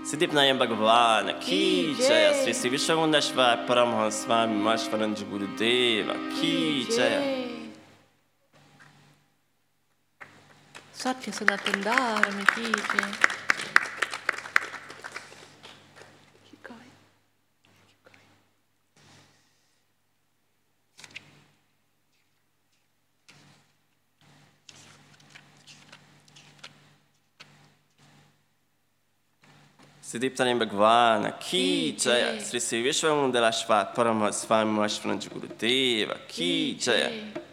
सिद्धि नारायण भगवान की जय। श्री श्री विश्ववंदनेश्वर परमहंस स्वामी महेश्वरानंद जी गुरुदेव की जय। Satya Sanatana Dharma ki jai. Keep going. Keep going. सिद्धि नारायण भगवान की जय। श्री श्री विश्ववंदनेश्वर परमहंस स्वामी महेश्वरानंद जी गुरुदेव की जय।